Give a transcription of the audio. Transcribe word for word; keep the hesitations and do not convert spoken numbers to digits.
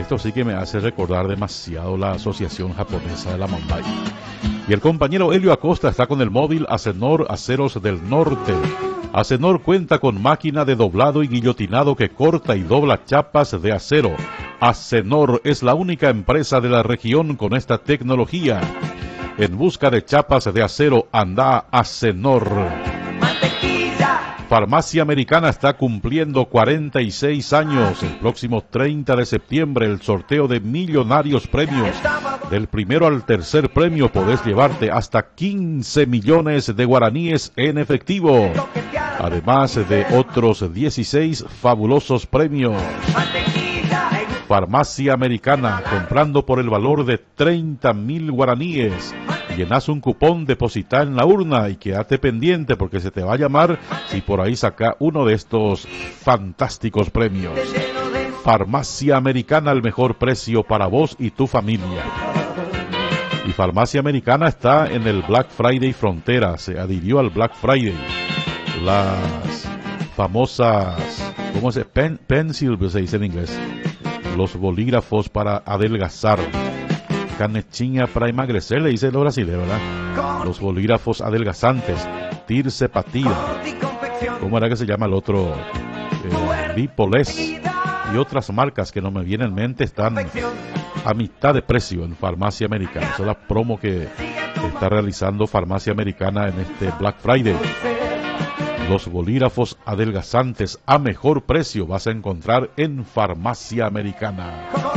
Esto sí que me hace recordar demasiado la Asociación Japonesa de la Mambay. Y el compañero Helio Acosta está con el móvil Acenor Aceros del Norte. Acenor cuenta con máquina de doblado y guillotinado que corta y dobla chapas de acero. Acenor es la única empresa de la región con esta tecnología. En busca de chapas de acero, anda a Acenor. Farmacia Americana está cumpliendo cuarenta y seis años. El próximo treinta de septiembre el sorteo de millonarios premios. Del primero al tercer premio podés llevarte hasta quince millones de guaraníes en efectivo. Además de otros dieciséis fabulosos premios. Farmacia Americana, comprando por el valor de treinta mil guaraníes. Llenas un cupón, deposita en la urna y quédate pendiente porque se te va a llamar si por ahí saca uno de estos fantásticos premios. Farmacia Americana, el mejor precio para vos y tu familia. Y Farmacia Americana está en el Black Friday Frontera, se adhirió al Black Friday. Las famosas, ¿cómo se dice? Pen, pencil, se dice en inglés. Los bolígrafos para adelgazar. Canechinha para emagrecer, le dice los brasileños, ¿verdad? Los bolígrafos adelgazantes. Tirse patida. ¿Cómo era que se llama el otro? Eh, Bipoles. Y otras marcas que no me vienen en mente están a mitad de precio en Farmacia Americana. Esa es la promo que está realizando Farmacia Americana en este Black Friday. Los bolígrafos adelgazantes a mejor precio vas a encontrar en Farmacia Americana.